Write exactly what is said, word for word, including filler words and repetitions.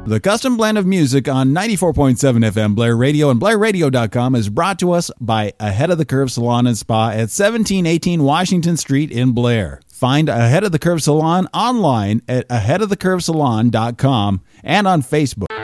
The Custom Blend of Music on ninety-four point seven F M Blair Radio and Blair Radio dot com is brought to us by Ahead of the Curve Salon and Spa at seventeen eighteen Washington Street in Blair. Find Ahead of the Curve Salon online at ahead of the curve salon dot com and on Facebook.